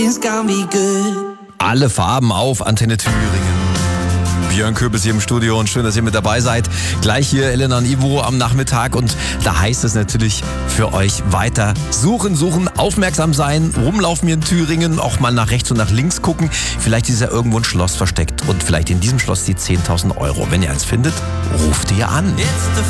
everything's gonna be good. Alle Farben auf Antenne Thüringen. Björn Köbels hier im Studio und schön, dass ihr mit dabei seid. Gleich hier Elena und Ivo am Nachmittag und da heißt es natürlich für euch weiter suchen, aufmerksam sein, rumlaufen hier in Thüringen, auch mal nach rechts und nach links gucken. Vielleicht ist ja irgendwo ein Schloss versteckt und vielleicht in diesem Schloss die 10.000 Euro. Wenn ihr eins findet, ruft ihr an. It's the